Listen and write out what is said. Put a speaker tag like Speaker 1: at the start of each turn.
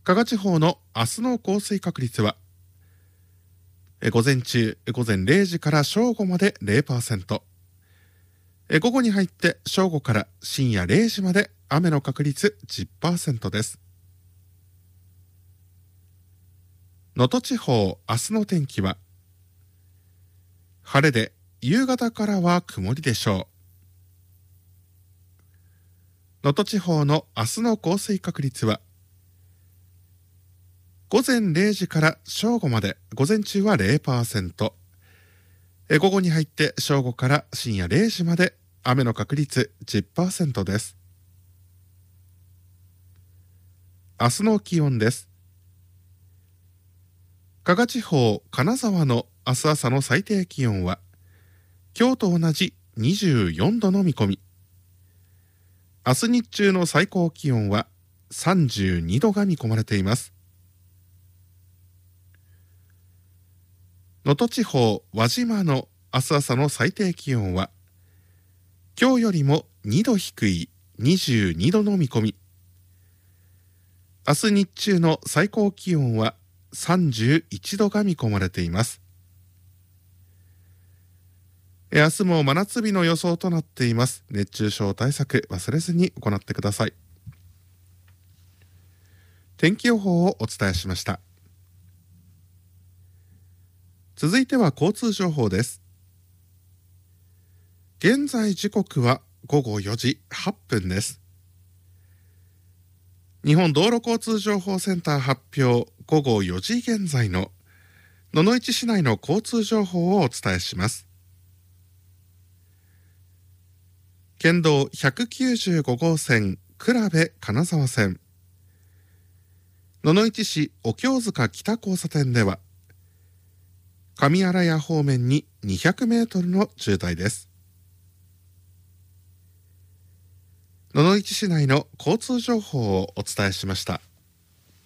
Speaker 1: 加賀地方の明日の降水確率は、午前中、午前0時から正午まで 0%、午後に入って正午から深夜0時まで雨の確率 10% です。能登地方、明日の天気は、晴れで夕方からは曇りでしょう。能登地方の明日の降水確率は、午前0時から正午まで午前中は 0%、午後に入って正午から深夜0時まで雨の確率 10% です。明日の気温です。加賀地方、金沢の明日朝の最低気温は、今日と同じ24度の見込み。明日日中の最高気温は32度が見込まれています。能登地方、輪島の明日朝の最低気温は、今日よりも2度低い22度の見込み。明日日中の最高気温は31度が見込まれています。明日も真夏日の予想となっています。熱中症対策忘れずに行ってください。天気予報をお伝えしました。続いては交通情報です。現在時刻は午後4時8分です。日本道路交通情報センター発表、午後4時現在の野々市市内の交通情報をお伝えします。県道195号線倉部金沢線、野々市市お経塚北交差点では、上新谷方面に200メートルの渋滞です。野々市市内の交通情報をお伝えしました。